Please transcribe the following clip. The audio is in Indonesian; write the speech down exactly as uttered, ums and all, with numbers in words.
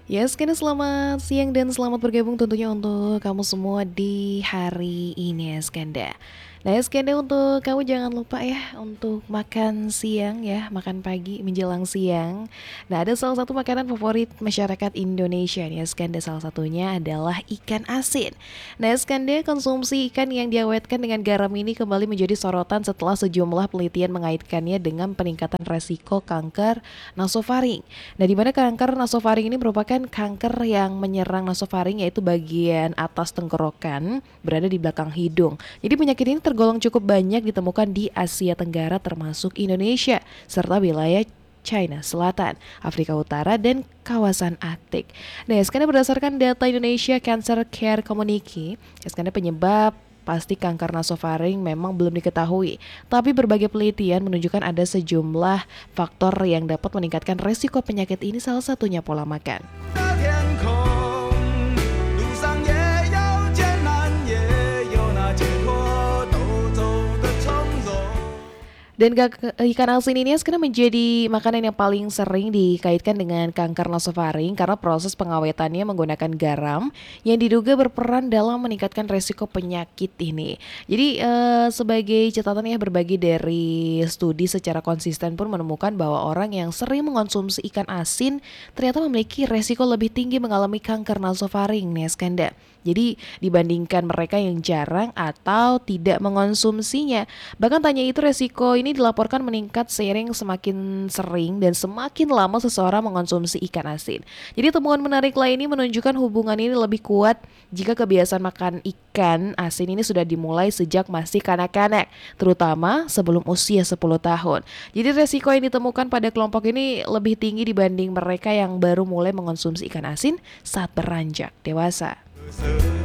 Yes, kini selamat siang dan selamat bergabung tentunya untuk kamu semua di hari ini ya Skanda. Nah ya Skanda, untuk kamu jangan lupa ya untuk makan siang ya, makan pagi menjelang siang. Nah ada salah satu makanan favorit masyarakat Indonesia nih ya Skanda, salah satunya adalah ikan asin. Nah ya Skanda, konsumsi ikan yang diawetkan dengan garam ini kembali menjadi sorotan setelah sejumlah penelitian mengaitkannya dengan peningkatan resiko kanker nasofaring. Nah, di mana kanker nasofaring ini merupakan kanker yang menyerang nasofaring, yaitu bagian atas tenggorokan berada di belakang hidung. Jadi penyakit ini tergolong cukup banyak ditemukan di Asia Tenggara termasuk Indonesia serta wilayah China Selatan, Afrika Utara, dan kawasan Arktik. Nah, sekarang berdasarkan data Indonesia Cancer Care Community, sekarang penyebab pasti kanker nasofaring memang belum diketahui, tapi berbagai penelitian menunjukkan ada sejumlah faktor yang dapat meningkatkan resiko penyakit ini, salah satunya pola makan. Dan ikan asin ini sekarang menjadi makanan yang paling sering dikaitkan dengan kanker nasofaring karena proses pengawetannya menggunakan garam yang diduga berperan dalam meningkatkan resiko penyakit ini. Jadi eh, sebagai catatan ya, berbagi dari studi secara konsisten pun menemukan bahwa orang yang sering mengonsumsi ikan asin ternyata memiliki resiko lebih tinggi mengalami kanker nasofaring nih Skanda. Jadi dibandingkan mereka yang jarang atau tidak mengonsumsinya. Bahkan tanya itu, resiko ini dilaporkan meningkat seiring semakin sering dan semakin lama seseorang mengonsumsi ikan asin. Jadi temuan menarik lain ini menunjukkan hubungan ini lebih kuat jika kebiasaan makan ikan asin ini sudah dimulai sejak masih kanak-kanak, terutama sebelum usia sepuluh tahun. Jadi resiko yang ditemukan pada kelompok ini lebih tinggi dibanding mereka yang baru mulai mengonsumsi ikan asin saat beranjak dewasa.